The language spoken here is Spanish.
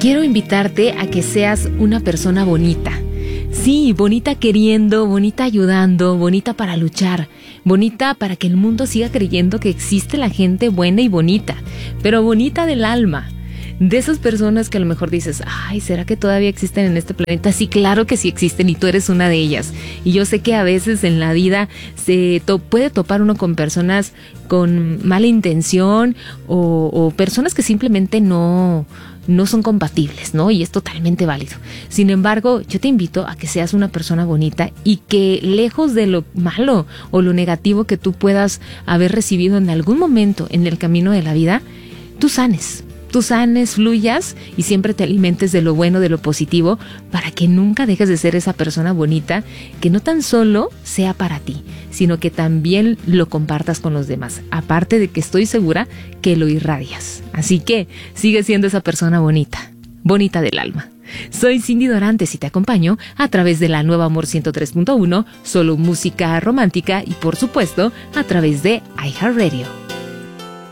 quiero invitarte a que seas una persona bonita. Sí, bonita queriendo, bonita ayudando, bonita para luchar, bonita para que el mundo siga creyendo que existe la gente buena y bonita, pero bonita del alma. De esas personas que a lo mejor dices, ay, ¿será que todavía existen en este planeta? Sí, claro que sí existen y tú eres una de ellas. Y yo sé que a veces en la vida se puede topar uno con personas con mala intención o personas que simplemente no son compatibles, ¿no? Y es totalmente válido. Sin embargo, yo te invito a que seas una persona bonita y que lejos de lo malo o lo negativo que tú puedas haber recibido en algún momento en el camino de la vida, tú sanes, fluyas y siempre te alimentes de lo bueno, de lo positivo, para que nunca dejes de ser esa persona bonita que no tan solo sea para ti, sino que también lo compartas con los demás. Aparte de que estoy segura que lo irradias. Así que sigue siendo esa persona bonita, bonita del alma. Soy Cindy Dorantes y te acompaño a través de la Nueva Amor 103.1, solo música romántica y por supuesto a través de iHeartRadio.